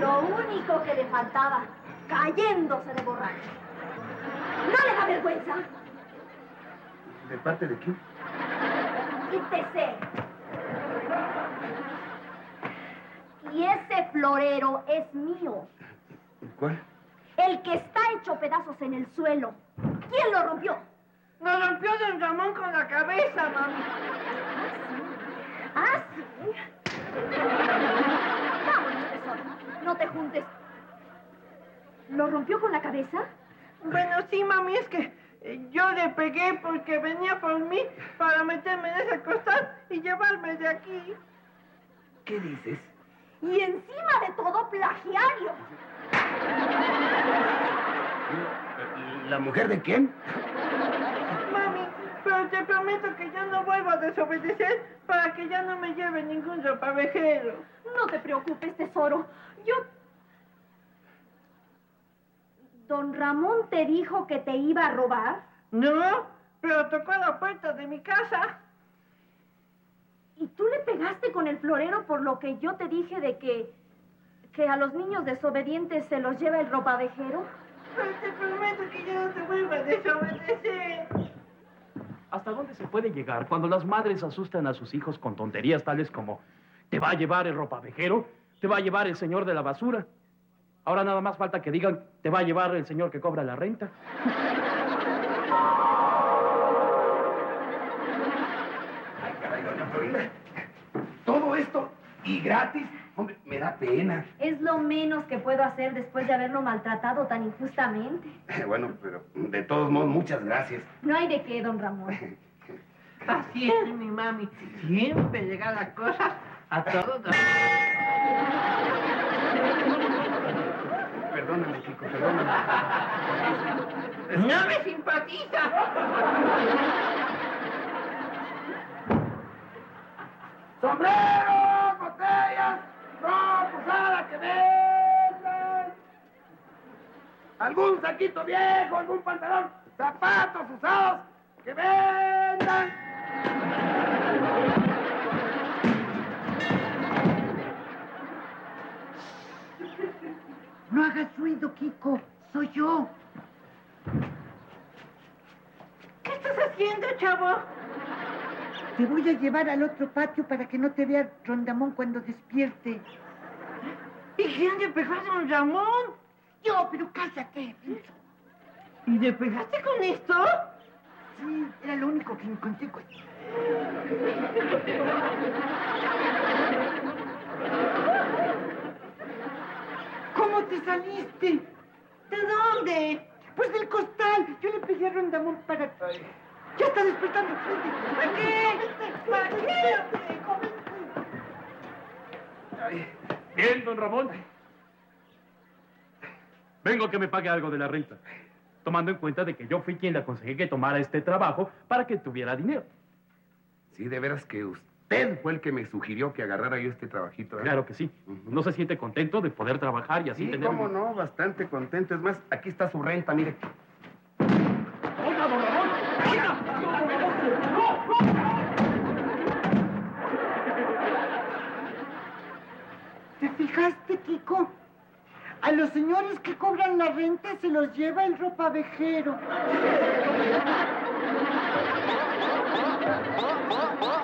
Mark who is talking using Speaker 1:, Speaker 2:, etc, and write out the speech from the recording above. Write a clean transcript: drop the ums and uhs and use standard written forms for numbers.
Speaker 1: Lo único que le faltaba, cayéndose de borracho. ¿No le da vergüenza?
Speaker 2: ¿De parte de quién?
Speaker 1: Quítese. Y ese florero es mío.
Speaker 2: ¿Cuál?
Speaker 1: El que está hecho pedazos en el suelo. ¿Quién lo rompió?
Speaker 3: Lo rompió don Ramón con la cabeza, mami.
Speaker 1: ¿Ah, sí? Vámonos, tesoro. No te juntes. ¿Lo rompió con la cabeza?
Speaker 3: Bueno, sí, mami, es que yo le pegué porque venía por mí para meterme en ese costal y llevarme de aquí.
Speaker 2: ¿Qué dices?
Speaker 1: Y encima de todo, plagiario.
Speaker 2: ¿La mujer de quién?
Speaker 3: Mami, pero te prometo que yo no vuelvo a desobedecer para que ya no me lleve ningún ropavejero.
Speaker 1: No te preocupes, tesoro. ¿Don Ramón te dijo que te iba a robar?
Speaker 3: No, pero tocó a la puerta de mi casa.
Speaker 1: ¿Y tú le pegaste con el florero por lo que yo te dije de que a los niños desobedientes se los lleva el ropavejero?
Speaker 3: Pero te prometo que yo no te vuelvo a desobedecer.
Speaker 4: ¿Hasta dónde se puede llegar cuando las madres asustan a sus hijos con tonterías tales como te va a llevar el ropavejero, te va a llevar el señor de la basura? Ahora nada más falta que digan te va a llevar el señor que cobra la renta.
Speaker 2: Ay, caray, doña Florinda. Todo esto y gratis. Hombre, me da pena.
Speaker 1: Es lo menos que puedo hacer después de haberlo maltratado tan injustamente.
Speaker 2: Bueno, pero de todos modos, muchas gracias.
Speaker 1: No hay de qué, don Ramón.
Speaker 3: Así es, mi mami. Siempre llega las cosas a todos.
Speaker 2: Perdóname, chico, perdóname.
Speaker 3: ¡No me simpatiza!
Speaker 2: ¡Sombreros, botellas, ropa usada que vendan! ¿Algún saquito viejo, algún pantalón, zapatos usados que vendan?
Speaker 5: No hagas ruido, Kiko. Soy yo.
Speaker 3: ¿Qué estás haciendo, chavo?
Speaker 5: Te voy a llevar al otro patio para que no te vea Rondamón cuando despierte.
Speaker 3: ¿Y quién le pegó a don Ramón?
Speaker 5: Yo, pero cállate, Pincho.
Speaker 3: ¿Y le pegaste con esto?
Speaker 5: Sí, era lo único que encontré. ¿Cómo te saliste?
Speaker 3: ¿De dónde?
Speaker 5: Pues del costal. Yo le pegué a Rondamón para... Ya está despertando.
Speaker 3: ¿Para qué? ¿Para qué?
Speaker 2: Ay,
Speaker 4: Bien, don Ramón. Vengo a que me pague algo de la renta, tomando en cuenta de que yo fui quien le aconsejé que tomara este trabajo para que tuviera dinero.
Speaker 2: sí, de veras que usted fue el que me sugirió que agarrara yo este trabajito, ¿eh?
Speaker 4: Claro que sí. ¿No se siente contento de poder trabajar y así
Speaker 2: Sí,
Speaker 4: tener...
Speaker 2: cómo no, bastante contento. Es más, aquí está su renta, mire.
Speaker 4: ¡Oiga, don Ramón! ¡Oiga!
Speaker 5: ¿Te fijaste, Kiko? A los señores que cobran la renta se los lleva el ropavejero.